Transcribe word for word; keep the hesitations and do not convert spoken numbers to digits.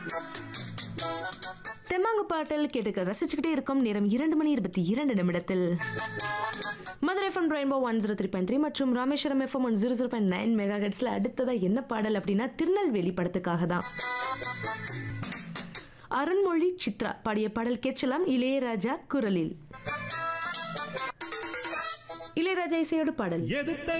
தெம்மாங்கு பாட்டல் கேட்டுக்க ரசிச்சுக்கிட்டே இருக்கும் நேரம் இரண்டு மணி இருபத்தி இரண்டு நிமிடத்தில் Madurai FM rainbow one zero three point three மற்றும் Rameswaram FM one zero zero point nine mega ஹெர்ட்ஸ்ல அடுத்ததா என்ன பாடல் அப்படின்னா திருநெல்வேலி படத்துக்காக தான். அருண்மொழி சித்ரா பாடிய பாடல் கேட்கலாம். இளையராஜா குரலில். இளையராஜா இசையோடு பாடல்.